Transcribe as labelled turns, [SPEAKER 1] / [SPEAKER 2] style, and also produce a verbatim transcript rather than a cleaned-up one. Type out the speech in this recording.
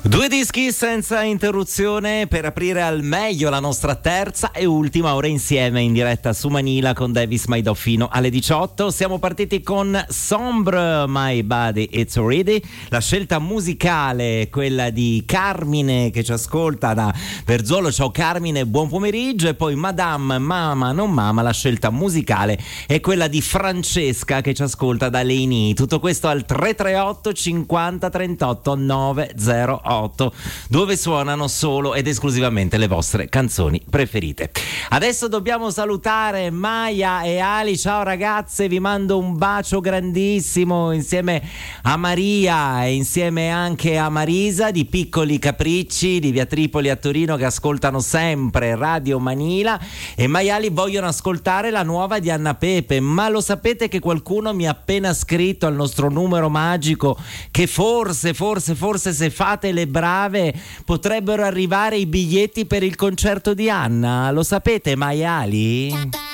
[SPEAKER 1] Due dischi senza interruzione per aprire al meglio la nostra terza e ultima ora insieme in diretta su Manila con Davis Maidò fino alle diciotto. Siamo partiti con Sombre, My Body It's Ready, la scelta musicale quella di Carmine che ci ascolta da Verzuolo. Ciao Carmine, buon pomeriggio. E poi Madame, Mama non Mama, la scelta musicale è quella di Francesca che ci ascolta da Leini. Tutto questo al tre tre otto cinquanta trentotto novecentotto, dove suonano solo ed esclusivamente le vostre canzoni preferite. Adesso dobbiamo salutare Maya e Ali. Ciao ragazze, vi mando un bacio grandissimo insieme a Maria e insieme anche a Marisa di Piccoli Capricci di via Tripoli a Torino, che ascoltano sempre Radio Manila, e Maya e Ali vogliono ascoltare la nuova di Anna Pepe. Ma lo sapete che qualcuno mi ha appena scritto al nostro numero magico che forse, forse, forse se fate le brave potrebbero arrivare i biglietti per il concerto di Anna? Lo sapete, Maiali?